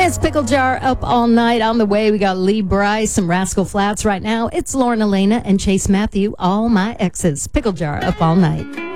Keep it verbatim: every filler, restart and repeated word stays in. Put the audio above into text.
It's Pickle Jar up all night. On the way, we got Lee Bryce, some Rascal Flats right now. It's Lauren Elena and Chase Matthew, all my exes. Pickle Jar up all night.